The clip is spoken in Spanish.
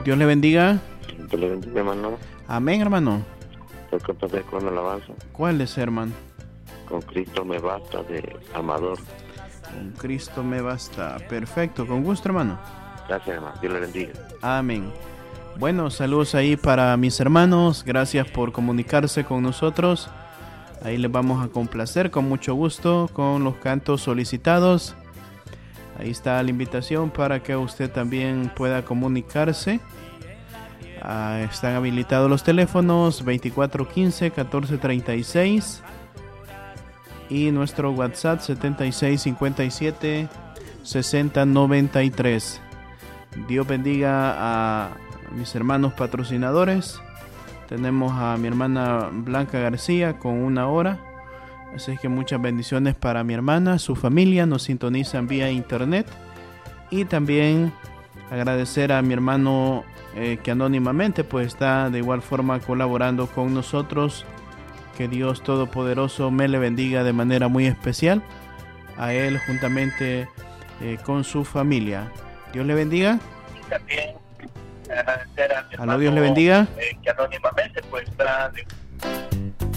Dios le bendiga. Dios le bendiga, hermano. Amén, hermano. Lo que pasa con la alabanza. ¿Cuál es, hermano? Con Cristo me basta, de Amador. Con Cristo me basta. Perfecto, con gusto, hermano. Gracias, hermano. Dios le bendiga. Amén. Bueno, saludos ahí para mis hermanos. Gracias por comunicarse con nosotros. Ahí les vamos a complacer con mucho gusto con los cantos solicitados. Ahí está la invitación para que usted también pueda comunicarse. Están habilitados los teléfonos 2415-1436 y nuestro WhatsApp 7657-6093. Dios bendiga a mis hermanos patrocinadores. Tenemos a mi hermana Blanca García con 1 hora. Así que muchas bendiciones para mi hermana, su familia, nos sintonizan vía internet. Y también agradecer a mi hermano que anónimamente pues está de igual forma colaborando con nosotros. Que Dios Todopoderoso me le bendiga de manera muy especial a él juntamente con su familia. Dios le bendiga. También agradecer a mi hermano, Dios le bendiga. Que anónimamente pues está